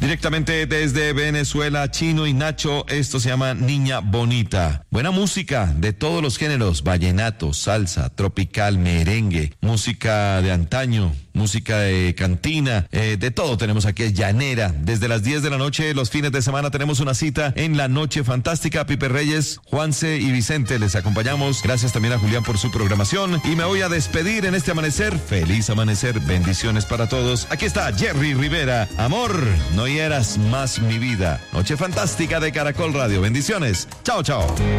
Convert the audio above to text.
Directamente desde Venezuela, Chino y Nacho, esto se llama Niña Bonita. Buena música de todos los géneros, vallenato, salsa, tropical, merengue, música de antaño, música de cantina, de todo tenemos aquí, llanera. Desde las 10 de la noche, los fines de semana tenemos una cita en La Noche Fantástica. Pipe Reyes, Juanse y Vicente les acompañamos. Gracias también a Julián por su programación y me voy a despedir en este amanecer. Feliz amanecer, bendiciones para todos. Aquí está Jerry Rivera. Amor, no hieras más mi vida. Noche Fantástica de Caracol Radio. Bendiciones. Chao, chao.